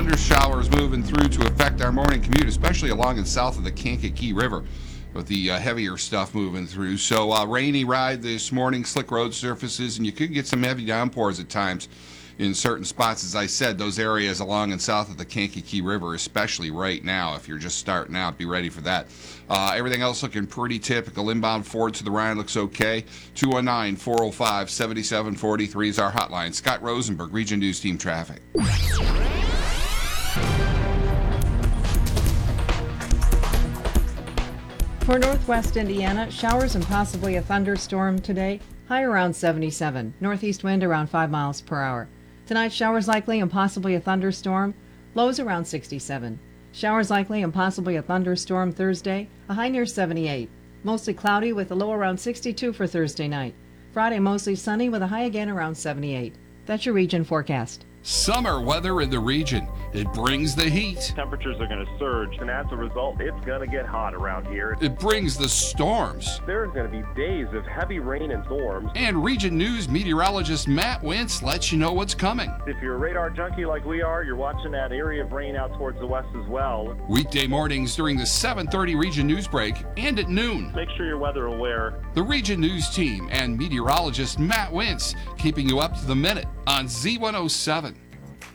thunder showers moving through to affect our morning commute, especially along and south of the Kankakee River, with the heavier stuff moving through. So rainy ride this morning, slick road surfaces, and you could get some heavy downpours at times in certain spots. As I said, those areas along and south of the Kankakee River, especially right now, if you're just starting out, be ready for that. Everything else looking pretty typical. Inbound Ford to the Rhine looks okay. 219-405-7743 is our hotline. Scott Rosenberg, Region News Team Traffic. For northwest Indiana, showers and possibly a thunderstorm today. High around 77. Northeast wind around 5 miles per hour. Tonight, showers likely and possibly a thunderstorm. Lows around 67. Showers likely and possibly a thunderstorm Thursday. A high near 78. Mostly cloudy with a low around 62 for Thursday night. Friday, mostly sunny with a high again around 78. That's your region forecast. Summer weather in the region. It brings the heat. Temperatures are going to surge, and as a result, it's going to get hot around here. It brings the storms. There's going to be days of heavy rain and storms. And Region News meteorologist Matt Wentz lets you know what's coming. If you're a radar junkie like we are, you're watching that area of rain out towards the west as well. Weekday mornings during the 7:30 Region News break and at noon. Make sure you're weather aware. The Region News team and meteorologist Matt Wentz keeping you up to the minute on Z107.